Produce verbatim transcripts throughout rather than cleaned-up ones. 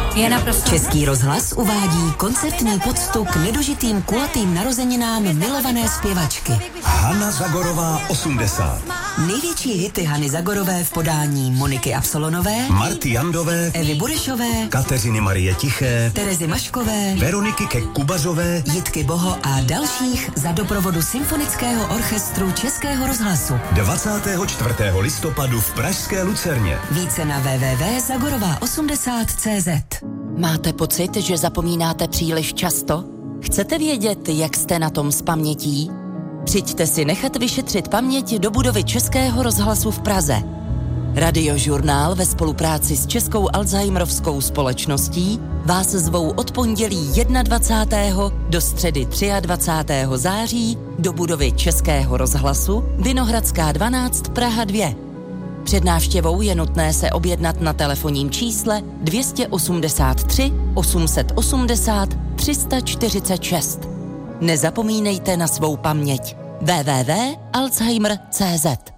Je naprosto... Český rozhlas uvádí koncertní poctu k nedožitým kulatým narozeninám milované zpěvačky. Hana Zagorová osmdesát. Největší hity Hany Zagorové v podání Moniky Absolonové, Marty Jandové, Evy Burešové, Kateřiny Marie Tiché, Terezy Maškové, Veroniky Kek-Kubazové, Jitky Boho a dalších za doprovodu Symfonického orchestru Českého rozhlasu. dvacátého čtvrtého listopadu v pražské Lucerně. Více na w w w tečka zagorová osmdesát tečka cé zet. Máte pocit, že zapomínáte příliš často? Chcete vědět, jak jste na tom s pamětí? Přijďte si nechat vyšetřit paměť do budovy Českého rozhlasu v Praze. Radiožurnál ve spolupráci s Českou Alzheimerovskou společností vás zvou od pondělí dvacátého prvního do středy dvacátého třetího září do budovy Českého rozhlasu Vinohradská dvanáct Praha dva. Před návštěvou je nutné se objednat na telefonním čísle dvě stě osmdesát tři osm set osmdesát tři sta čtyřicet šest. Nezapomínejte na svou paměť. w w w tečka alzheimer tečka cé zet.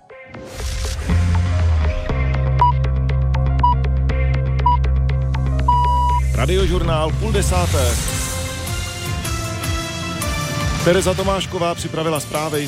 Radiožurnál půl desáté. Tereza Tomášková připravila zprávy.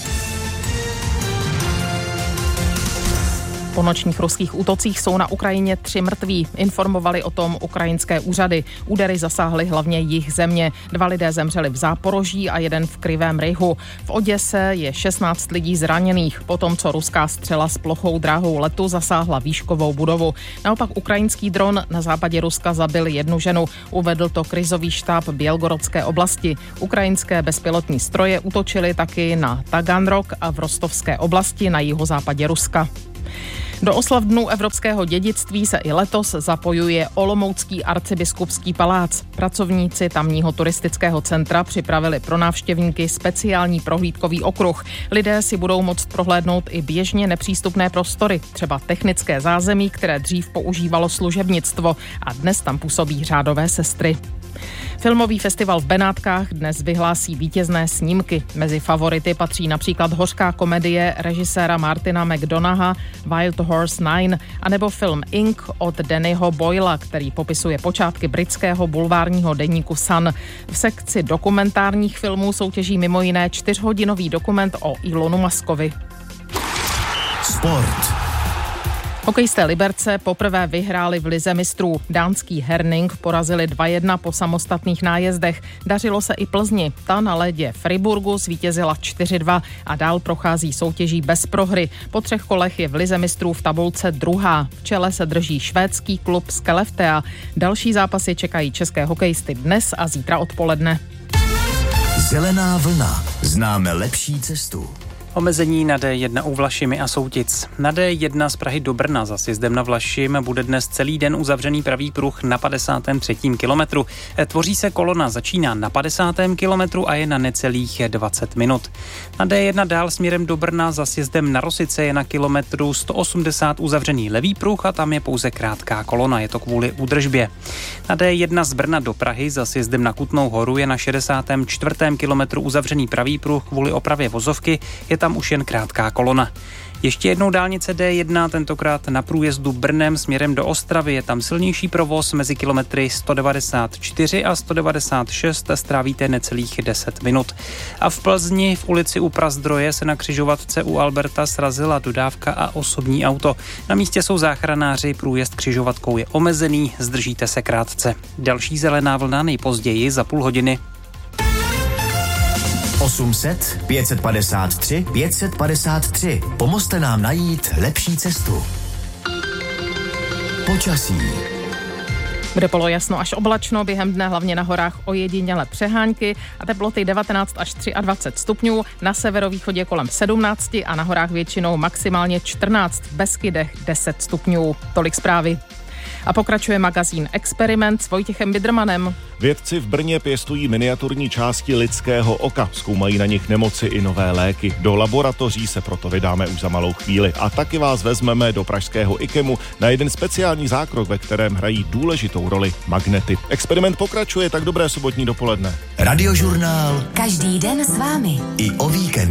Po nočních ruských útocích jsou na Ukrajině tři mrtví. Informovali o tom ukrajinské úřady. Údery zasáhly hlavně jih země. Dva lidé zemřeli v Záporoží a jeden v Krivém Rihu. V Oděse je šestnáct lidí zraněných, potom co ruská střela s plochou dráhou letu zasáhla výškovou budovu. Naopak ukrajinský dron na západě Ruska zabil jednu ženu. Uvedl to krizový štáb Bělgorodské oblasti. Ukrajinské bezpilotní stroje útočily taky na Taganrog a v Rostovské oblasti na jihozápadě Ruska. Do oslav Dnů evropského dědictví se i letos zapojuje Olomoucký arcibiskupský palác. Pracovníci tamního turistického centra připravili pro návštěvníky speciální prohlídkový okruh. Lidé si budou moct prohlédnout i běžně nepřístupné prostory, třeba technické zázemí, které dřív používalo služebnictvo a dnes tam působí řádové sestry. Filmový festival v Benátkách dnes vyhlásí vítězné snímky. Mezi favority patří například hořká komedie režiséra Martina McDonaha Wild Horse Nine anebo film Ink od Dannyho Boyla, který popisuje počátky britského bulvárního deníku Sun. V sekci dokumentárních filmů soutěží mimo jiné čtyřhodinový dokument o Elonu Muskovi. Sport. Hokejisté Liberce poprvé vyhráli v lize mistrů. Dánský Herning porazili dva jedna po samostatných nájezdech. Dařilo se i Plzni. Ta na ledě Friburgu zvítězila čtyři dva a dál prochází soutěží bez prohry. Po třech kolech je v lize mistrů v tabulce druhá. V čele se drží švédský klub Skellefteå. Další zápasy čekají české hokejisty dnes a zítra odpoledne. Zelená vlna. Známe lepší cestu. Omezení na D jedna u Vlašimi a Soutic. Na D jedna z Prahy do Brna za sjezdem na Vlašim bude dnes celý den uzavřený pravý pruh na padesátém třetím kilometru. Tvoří se kolona, začíná na padesátém kilometru a je na necelých dvacet minut. Na D jedna dál směrem do Brna za sjezdem na Rosice je na kilometru sto osmdesát uzavřený levý pruh a tam je pouze krátká kolona, je to kvůli údržbě. Na D jedna z Brna do Prahy za sjezdem na Kutnou Horu je na šedesátém čtvrtém kilometru uzavřený pravý pruh kvůli opravě vozovky, je tam už jen krátká kolona. Ještě jednou dálnice D jedna, tentokrát na průjezdu Brnem směrem do Ostravy. Je tam silnější provoz, mezi kilometry sto devadesát čtyři a sto devadesát šest strávíte necelých deset minut. A v Plzni v ulici u Prazdroje se na křižovatce u Alberta srazila dodávka a osobní auto. Na místě jsou záchranáři, průjezd křižovatkou je omezený, zdržíte se krátce. Další zelená vlna nejpozději za půl hodiny. osm set, pět set padesát tři, pět set padesát tři. Pomozte nám najít lepší cestu. Počasí. Bude polojasno až oblačno, během dne hlavně na horách ojediněle přehánky a teploty devatenáct až dvacet tři stupňů, na severovýchodě kolem sedmnáct a na horách většinou maximálně čtrnáct, v Beskydech deset stupňů. Tolik zprávy. A pokračuje magazín Experiment s Vojtěchem Bidrmanem. Vědci v Brně pěstují miniaturní části lidského oka. Zkoumají na nich nemoci i nové léky. Do laboratoří se proto vydáme už za malou chvíli. A taky vás vezmeme do pražského IKEMu na jeden speciální zákrok, ve kterém hrají důležitou roli magnety. Experiment pokračuje, tak dobré sobotní dopoledne. Radiožurnál. Každý den s vámi. I o víkendu.